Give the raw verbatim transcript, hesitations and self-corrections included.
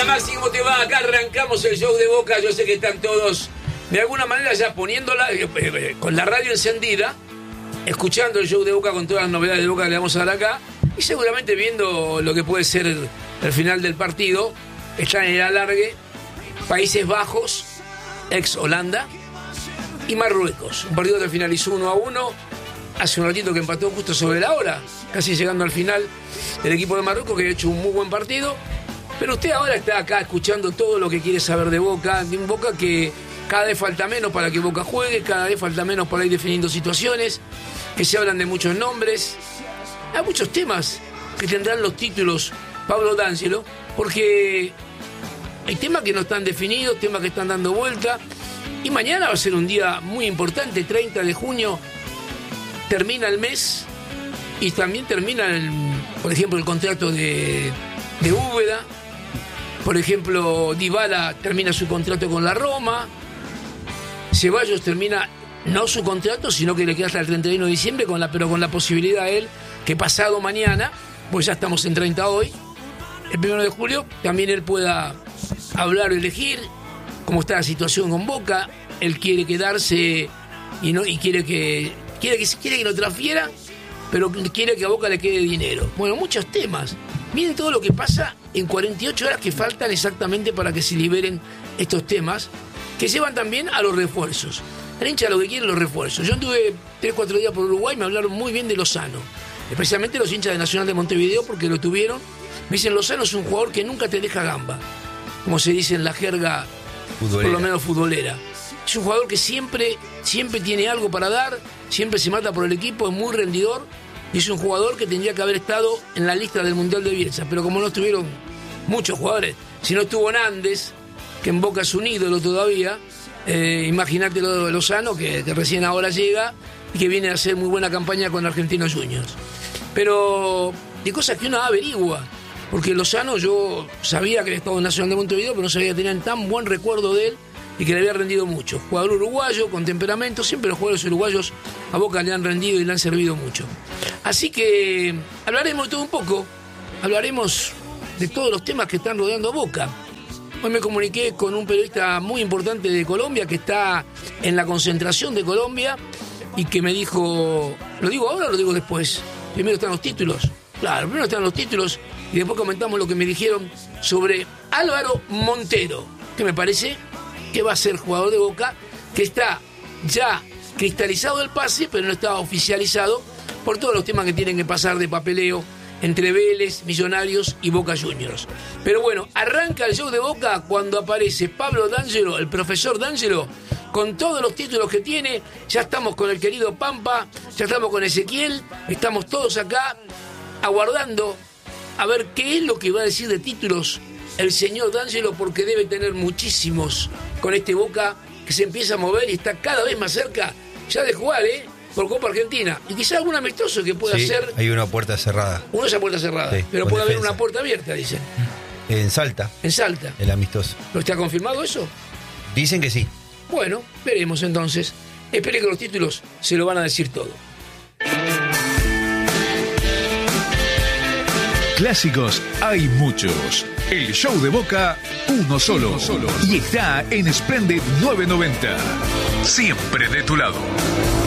Hola Maxi, ¿cómo te va? Acá arrancamos el show de Boca. Yo sé que están todos de alguna manera ya poniéndola eh, eh, con la radio encendida, escuchando el show de Boca con todas las novedades de Boca que le vamos a dar acá y seguramente viendo lo que puede ser el, el final del partido. Están en el alargue Países Bajos, ex Holanda, y Marruecos. Un partido que finalizó uno a uno. Hace un ratito que empató justo sobre la hora, casi llegando al final, el equipo de Marruecos, que ha hecho un muy buen partido. Pero usted ahora está acá escuchando todo lo que quiere saber de Boca, de un Boca que cada vez falta menos para que Boca juegue, cada vez falta menos para ir definiendo situaciones, que se hablan de muchos nombres. Hay muchos temas que tendrán los títulos Pablo D'Angelo, porque hay temas que no están definidos, temas que están dando vuelta, y mañana va a ser un día muy importante, treinta de junio, termina el mes, y también termina, el, por ejemplo, el contrato de, de Úbeda. Por ejemplo, Dybala termina su contrato con la Roma. Ceballos termina no su contrato, sino que le queda hasta el treinta y uno de diciembre, con la, pero con la posibilidad él que pasado mañana, pues ya estamos en treinta hoy, el primero de julio, también él pueda hablar o elegir cómo está la situación con Boca. Él quiere quedarse y no y quiere que quiere que quiere que lo transfiera, pero quiere que a Boca le quede dinero. Bueno, muchos temas. Miren todo lo que pasa en cuarenta y ocho horas que faltan exactamente para que se liberen estos temas, que llevan también a los refuerzos. El hincha lo que quiere los refuerzos. Yo anduve tres cuatro días por Uruguay, me hablaron muy bien de Lozano, especialmente los hinchas de Nacional de Montevideo, porque lo tuvieron. Me dicen, Lozano es un jugador que nunca te deja gamba, como se dice en la jerga futbolera, por lo menos futbolera. Es un jugador que siempre, siempre tiene algo para dar, siempre se mata por el equipo, es muy rendidor. Y es un jugador que tendría que haber estado en la lista del Mundial de Bielsa, pero como no estuvieron muchos jugadores, si no estuvo Nández, que en Boca es un ídolo todavía, eh, imagínate lo de Lozano, que, que recién ahora llega y que viene a hacer muy buena campaña con Argentinos Juniors. Pero de cosas que uno averigua, porque Lozano yo sabía que había estado en Nacional de Montevideo, pero no sabía que tenían tan buen recuerdo de él y que le había rendido mucho. Jugador uruguayo, con temperamento, siempre los jugadores uruguayos a Boca le han rendido y le han servido mucho. Así que hablaremos de todo un poco, hablaremos de todos los temas que están rodeando a Boca. Hoy me comuniqué con un periodista muy importante de Colombia que está en la concentración de Colombia y que me dijo, ¿lo digo ahora o lo digo después? Primero están los títulos. Claro, primero están los títulos y después comentamos lo que me dijeron sobre Álvaro Montero, que me parece que va a ser jugador de Boca, que está ya cristalizado el pase, pero no está oficializado por todos los temas que tienen que pasar de papeleo entre Vélez, Millonarios y Boca Juniors. Pero bueno, arranca el show de Boca cuando aparece Pablo D'Angelo, el profesor D'Angelo, con todos los títulos que tiene. Ya estamos con el querido Pampa, ya estamos con Ezequiel, estamos todos acá aguardando a ver qué es lo que va a decir de títulos el señor D'Angelo, porque debe tener muchísimos con este Boca que se empieza a mover y está cada vez más cerca ya de jugar, ¿eh? Por Copa Argentina. Y quizá algún amistoso que pueda sí, ser. Hay una puerta cerrada. Uno es a puerta cerrada, sí, pero puede defensa. Haber una puerta abierta, dicen. En Salta. En Salta. El amistoso. ¿No está confirmado eso? Dicen que sí. Bueno, veremos entonces. Espere que los títulos se lo van a decir todo. Clásicos hay muchos. El show de Boca, uno solo. Uno solo. Y está en Splendid novecientos noventa. Siempre de tu lado.